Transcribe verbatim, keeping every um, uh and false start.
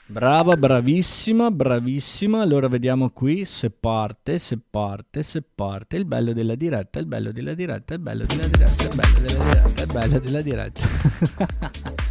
Brava, bravissima, bravissima. Allora vediamo qui se parte, se parte, se parte. Il bello della diretta, il bello della diretta, il bello della diretta, il bello della diretta, il bello della diretta.